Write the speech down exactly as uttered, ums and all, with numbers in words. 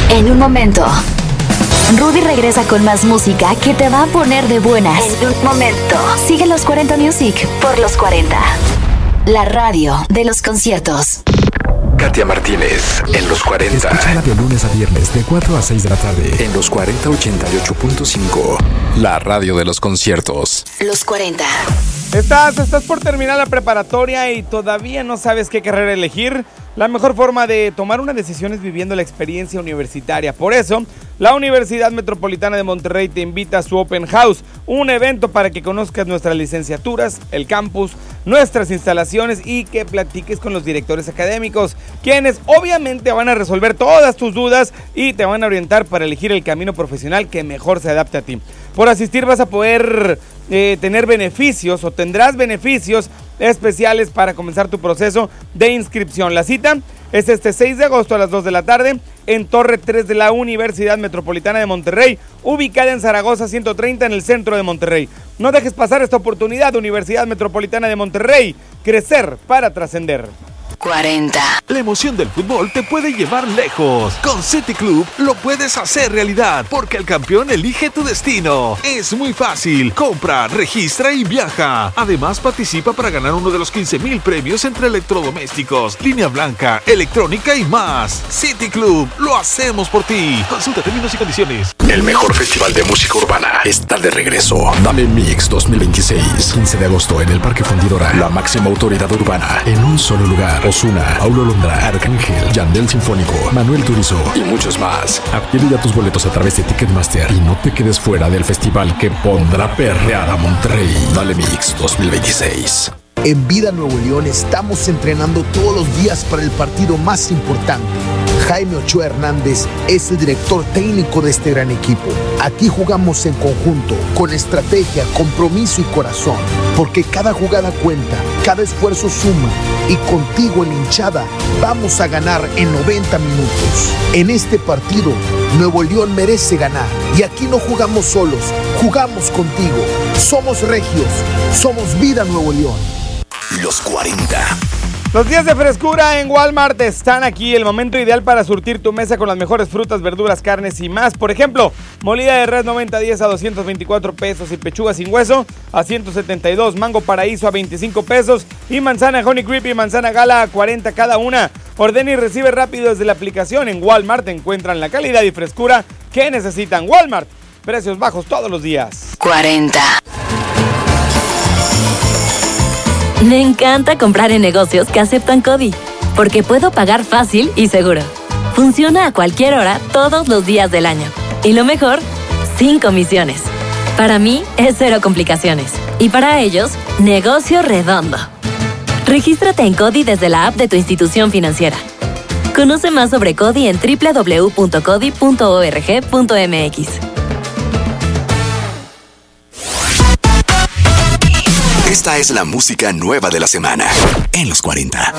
En un momento, Rudy regresa con más música que te va a poner de buenas. En un momento, sigue los cuarenta Music por los cuarenta. La radio de los conciertos. Katia Martínez en los cuarenta. Escúchala de lunes a viernes de cuatro a seis de la tarde en los cuarenta ochenta y ocho punto cinco. La radio de los conciertos. Los cuarenta. Estás, estás por terminar la preparatoria y todavía no sabes qué carrera elegir. La mejor forma de tomar una decisión es viviendo la experiencia universitaria. Por eso, la Universidad Metropolitana de Monterrey te invita a su Open House, un evento para que conozcas nuestras licenciaturas, el campus, nuestras instalaciones y que platiques con los directores académicos, quienes obviamente van a resolver todas tus dudas y te van a orientar para elegir el camino profesional que mejor se adapte a ti. Por asistir vas a poder eh, tener beneficios o tendrás beneficios especiales para comenzar tu proceso de inscripción. La cita es este seis de agosto a las dos de la tarde en Torre tres de la Universidad Metropolitana de Monterrey, ubicada en Zaragoza ciento treinta en el centro de Monterrey. No dejes pasar esta oportunidad. Universidad Metropolitana de Monterrey, crecer para trascender. cuarenta. La emoción del fútbol te puede llevar lejos. Con City Club lo puedes hacer realidad, porque el campeón elige tu destino. Es muy fácil. Compra, registra y viaja. Además, participa para ganar uno de los quince mil premios entre electrodomésticos, línea blanca, electrónica y más. City Club, lo hacemos por ti. Consulta términos y condiciones. El mejor festival de música urbana está de regreso. Dame Mix dos mil veintiséis, quince de agosto en el Parque Fundidora. La máxima autoridad urbana en un solo lugar. Ozuna, Paulo Londra, Arcángel, Yandel Sinfónico, Manuel Turizo y muchos más. Adquiere ya tus boletos a través de Ticketmaster y no te quedes fuera del festival que pondrá perrear a Monterrey. Dale Mix dos mil veintiséis. En Vida Nuevo León estamos entrenando todos los días para el partido más importante. Jaime Ochoa Hernández es el director técnico de este gran equipo. Aquí jugamos en conjunto, con estrategia, compromiso y corazón, porque cada jugada cuenta, cada esfuerzo suma, y contigo en hinchada vamos a ganar en noventa minutos. En este partido, Nuevo León merece ganar, y aquí no jugamos solos, jugamos contigo. Somos regios, somos Vida Nuevo León. Los cuarenta. Los días de frescura en Walmart están aquí, el momento ideal para surtir tu mesa con las mejores frutas, verduras, carnes y más. Por ejemplo, molida de res noventa diez a doscientos veinticuatro pesos y pechuga sin hueso a ciento setenta y dos, mango paraíso a veinticinco pesos y manzana Honey Creepy y manzana Gala a cuarenta cada una. Ordena y recibe rápido desde la aplicación. En Walmart encuentran la calidad y frescura que necesitan. Walmart, precios bajos todos los días. cuarenta. Me encanta comprar en negocios que aceptan CODI, porque puedo pagar fácil y seguro. Funciona a cualquier hora, todos los días del año. Y lo mejor, sin comisiones. Para mí, es cero complicaciones. Y para ellos, negocio redondo. Regístrate en CODI desde la app de tu institución financiera. Conoce más sobre CODI en doble u doble u doble u punto codi punto org punto m x. Esta es la música nueva de la semana en los cuarenta.